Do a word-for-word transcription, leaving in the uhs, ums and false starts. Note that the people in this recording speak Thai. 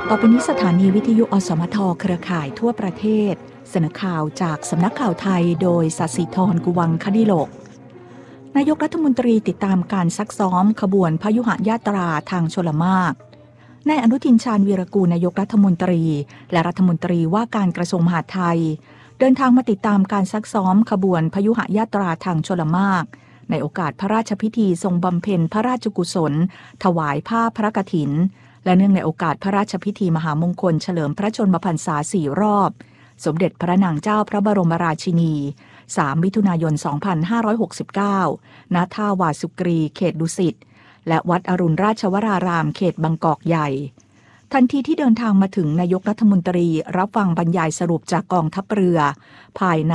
ต่อไปนี้สถานีวิทยุอสมทเครือข่ายทั่วประเทศเสนอข่าวจากสำนักข่าวไทยโดยศศิธรกุวังคดิโลกนายกรัฐมนตรีติดตามการซักซ้อมขบวนพยุหญาตราทางชลมารนายอนุทินชาญวีรกูลนายกรัฐมนตรีและรัฐมนตรีว่าการกระทรวงมหาดไทยเดินทางมาติดตามการซักซ้อมขบวนพยุหญาตราทางชลมารในโอกาสพระราชพิธีทรงบำเพ็ญพระราชกุศลถวายผ้าพระกฐินและเนื่องในโอกาสพระราชพิธีมหามงคลเฉลิมพระชนมพรรษาสี่รอบสมเด็จพระนางเจ้าพระบรมราชินีสามมิถุนายนสองพันห้าร้อยหกสิบเก้าณท่าวาสุกรีเขตดุสิตและวัดอรุณราชวรารามเขตบางกอกใหญ่ทันทีที่เดินทางมาถึงนายกรัฐมนตรีรับฟังบรรยายสรุปจากกองทัพเรือภายใน